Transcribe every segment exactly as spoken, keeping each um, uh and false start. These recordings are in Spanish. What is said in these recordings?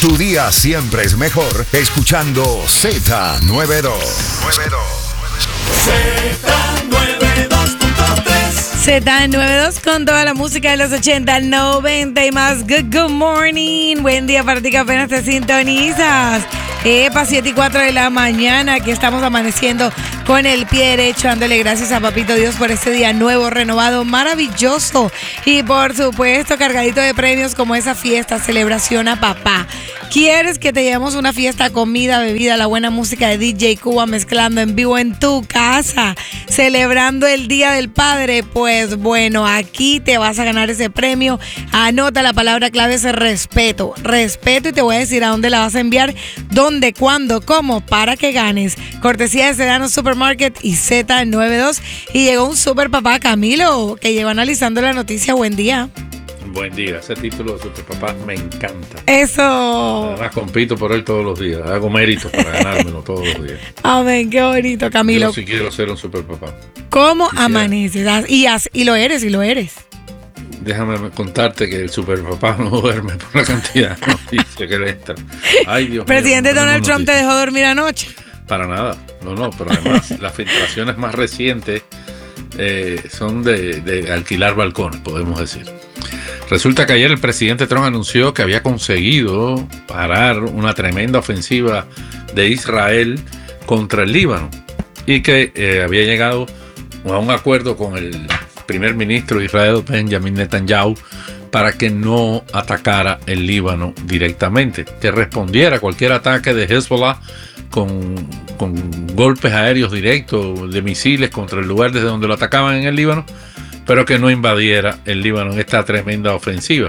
Tu día siempre es mejor escuchando Z noventa y dos. noventa y dos. Z noventa y dos punto tres. Z noventa y dos con toda la música de los ochenta, noventa y más. Good, good morning. Buen día para ti que apenas te sintonizas. Epa, siete y cuatro de la mañana, que estamos amaneciendo con el pie derecho, dándole gracias a Papito Dios por este día nuevo, renovado, maravilloso. Y por supuesto, cargadito de premios como esa fiesta, celebración a papá. ¿Quieres que te llevemos una fiesta, comida, bebida, la buena música de D J Cuba mezclando en vivo en tu casa, celebrando el Día del Padre? Pues bueno, aquí te vas a ganar ese premio. Anota, la palabra clave es respeto. Respeto, y te voy a decir a dónde la vas a enviar, dónde, cuándo, cómo, para que ganes. Cortesía de Sedano Supermarket y Z noventa y dos. Y llegó un super papá, Camilo, que llegó analizando la noticia. Buen día. Buen día, ese título de Super Papá me encanta. Eso. Además compito por él todos los días, hago méritos para ganármelo todos los días. Amén, qué bonito, Camilo. Yo sí quiero ser un Super Papá. ¿Cómo Quisiera. amaneces? Y, as- y lo eres, y lo eres. Déjame contarte que el Super Papá no duerme por la cantidad de noticias que le entra. Ay, Dios Presidente mío, no Donald tenemos Trump te noticias. dejó dormir anoche. Para nada, no, no, pero además las filtraciones más recientes eh, son de, de alquilar balcones, podemos decir. Resulta que ayer el presidente Trump anunció que había conseguido parar una tremenda ofensiva de Israel contra el Líbano y que eh, había llegado a un acuerdo con el primer ministro de Israel, Benjamin Netanyahu, para que no atacara el Líbano directamente, que respondiera a cualquier ataque de Hezbollah con, con golpes aéreos directos de misiles contra el lugar desde donde lo atacaban en el Líbano, pero que no invadiera el Líbano en esta tremenda ofensiva.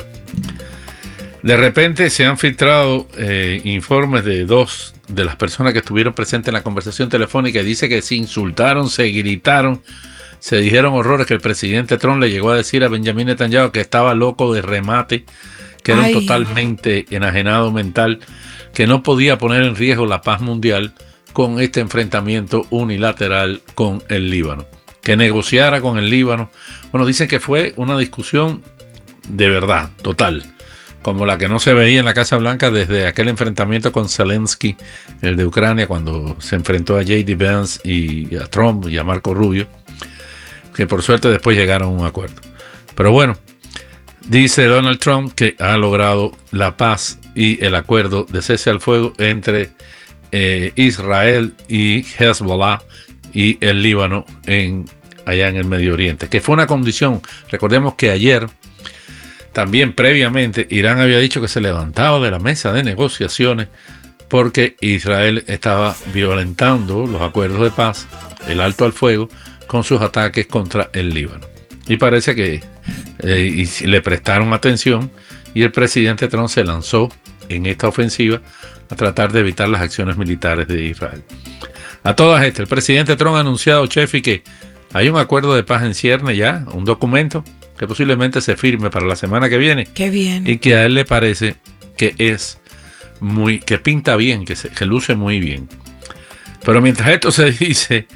De repente se han filtrado eh, informes de dos de las personas que estuvieron presentes en la conversación telefónica y dice que se insultaron, se gritaron, se dijeron horrores, que el presidente Trump le llegó a decir a Benjamin Netanyahu que estaba loco de remate, que era Ay. un totalmente enajenado mental, que no podía poner en riesgo la paz mundial con este enfrentamiento unilateral con el Líbano, que negociara con el Líbano. Bueno, dicen que fue una discusión de verdad, total, como la que no se veía en la Casa Blanca desde aquel enfrentamiento con Zelensky, el de Ucrania, cuando se enfrentó a J D Vance y a Trump y a Marco Rubio, que por suerte después llegaron a un acuerdo. Pero bueno, dice Donald Trump que ha logrado la paz y el acuerdo de cese al fuego entre eh, Israel y Hezbollah y el Líbano en, allá en el Medio Oriente, que fue una condición. Recordemos que ayer, también previamente, Irán había dicho que se levantaba de la mesa de negociaciones porque Israel estaba violentando los acuerdos de paz, el alto al fuego, con sus ataques contra el Líbano. Y parece que eh, y le prestaron atención y el presidente Trump se lanzó en esta ofensiva a tratar de evitar las acciones militares de Israel. A todas estas, el presidente Trump ha anunciado, Chefi, que hay un acuerdo de paz en cierne ya, un documento que posiblemente se firme para la semana que viene. Qué bien. Y que a él le parece que es muy, que pinta bien, que, se, que luce muy bien. Pero mientras esto se dice,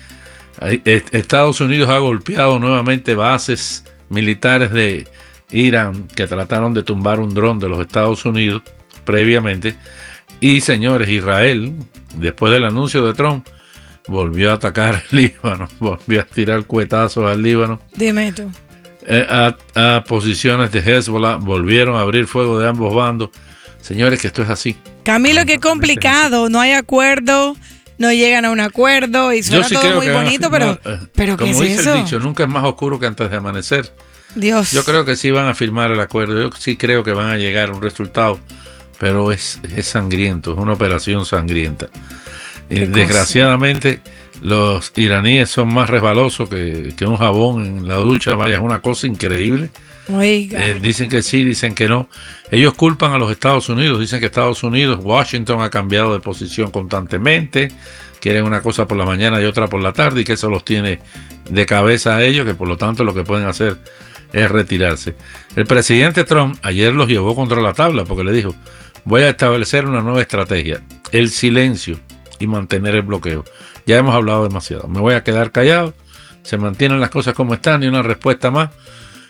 Estados Unidos ha golpeado nuevamente bases militares de Irán que trataron de tumbar un dron de los Estados Unidos previamente. Y señores, Israel, después del anuncio de Trump, volvió a atacar el Líbano, volvió a tirar cuetazos al Líbano. Dime tú. Eh, a, a posiciones de Hezbollah, volvieron a abrir fuego de ambos bandos. Señores, que esto es así. Camilo, qué complicado. No hay acuerdo, no llegan a un acuerdo y suena Yo sí todo creo muy que van a bonito, firmar, pero, eh, pero ¿qué es como dice eso? el dicho, nunca es más oscuro que antes de amanecer. Dios. Yo creo que sí van a firmar el acuerdo. Yo sí creo que van a llegar a un resultado, pero es, es sangriento, es una operación sangrienta. Eh, desgraciadamente, los iraníes son más resbalosos que, que un jabón en la ducha. Vaya, es una cosa increíble. Oiga. Eh, dicen que sí, dicen que no. Ellos culpan a los Estados Unidos, dicen que Estados Unidos, Washington ha cambiado de posición constantemente, quieren una cosa por la mañana y otra por la tarde, y que eso los tiene de cabeza a ellos, que por lo tanto lo que pueden hacer es retirarse. El presidente Trump ayer los llevó contra la tabla porque le dijo: voy a establecer una nueva estrategia, el silencio y mantener el bloqueo. Ya hemos hablado demasiado, me voy a quedar callado, se mantienen las cosas como están y una respuesta más.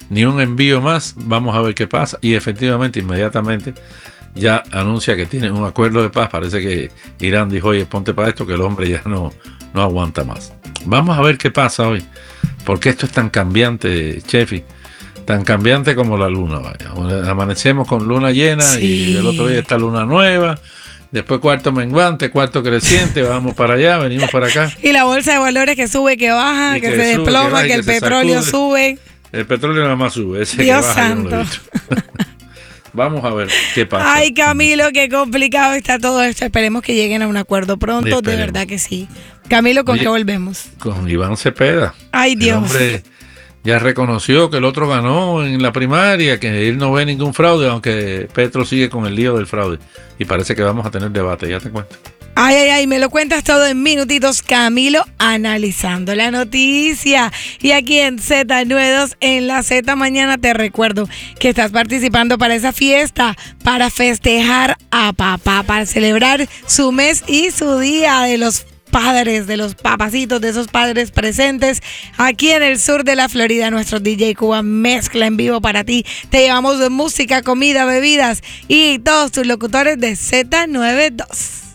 ni un envío más, vamos a ver qué pasa. Y efectivamente, inmediatamente, ya anuncia que tienen un acuerdo de paz. Parece que Irán dijo, oye, ponte para esto, que el hombre ya no, no aguanta más. Vamos a ver qué pasa hoy, porque esto es tan cambiante, Chefi, tan cambiante como la luna. Vaya. Amanecemos con luna llena, sí, y el otro día está luna nueva, después cuarto menguante, cuarto creciente, vamos para allá, venimos para acá. Y la bolsa de valores que sube, que baja, que, que se sube, desploma, que, baja, que, que el petróleo sacude. Sube. El petróleo nada más sube, ese Dios que baja, santo. Yo no lo he visto. Vamos a ver qué pasa. Ay, Camilo, qué complicado está todo esto. Esperemos que lleguen a un acuerdo pronto, Esperemos. de verdad que sí. Camilo, ¿con Oye, qué volvemos? Con Iván Cepeda. Ay, Dios. El hombre ya reconoció que el otro ganó en la primaria, que él no ve ningún fraude, aunque Petro sigue con el lío del fraude. Y parece que vamos a tener debate, ya te cuento. Ay, ay, ay, me lo cuentas todo en minutitos, Camilo, analizando la noticia. Y aquí en Z noventa y dos, en la Z Mañana, te recuerdo que estás participando para esa fiesta, para festejar a papá, para celebrar su mes y su día de los padres, de los papacitos, de esos padres presentes aquí en el sur de la Florida. Nuestro D J Cuba mezcla en vivo para ti. Te llevamos música, comida, bebidas y todos tus locutores de Z noventa y dos.